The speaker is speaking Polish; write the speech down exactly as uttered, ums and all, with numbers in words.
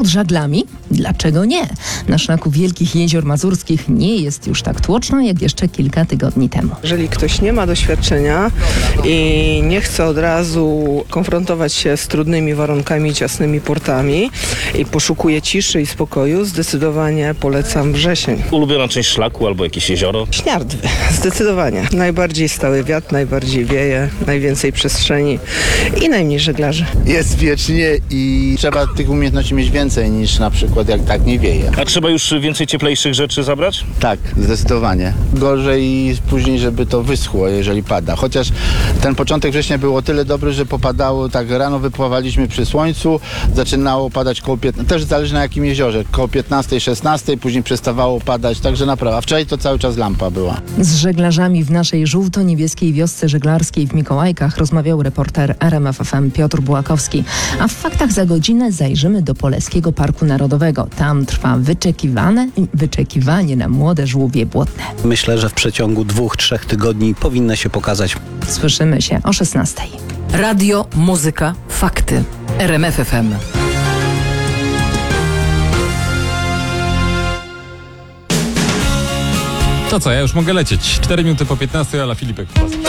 żaglami? Dlaczego nie? Na szlaku Wielkich Jezior Mazurskich nie jest już tak tłoczno, jak jeszcze kilka tygodni temu. Jeżeli ktoś nie ma doświadczenia i nie chce od razu konfrontować się z trudnymi warunkami, ciasnymi portami i poszukuje ciszy i spokoju, zdecydowanie polecam wrzesień. Ulubiona część szlaku albo jakieś jezioro? Śniardwy, zdecydowanie. Najbardziej stały wiatr, najbardziej wieje, najwięcej przestrzeni i najmniej żeglarzy. Jest wiecznie i trzeba tych umiejętności mieć więcej niż na przykład jak tak nie wieje. A trzeba już więcej cieplejszych rzeczy zabrać? Tak, zdecydowanie. Gorzej później, żeby to wyschło, jeżeli pada. Chociaż ten początek września był o tyle dobry, że popadało, tak rano wypływaliśmy przy słońcu, zaczynało padać koło piętnastej, też zależy na jakim jeziorze, koło piętnastej, szesnastej, później przestawało padać, także naprawdę. A wczoraj to cały czas lampa była. Z żeglarzami w naszej żółto-niebieskiej wiosce żeglarskiej w Mikołajkach rozmawiał reporter R M F F M Piotr Bułakowski. A w faktach za godzinę zajrzymy do Poleskiego Parku Narodowego. Tam trwa wyczekiwane, wyczekiwanie na młode żółwie błotne. Myślę, że w przeciągu dwóch, trzech tygodni powinny się pokazać. Słyszymy się o szesnastej. Radio, muzyka, fakty. R M F F M. To co, ja już mogę lecieć. cztery minuty po piętnastej, Ala Filipek.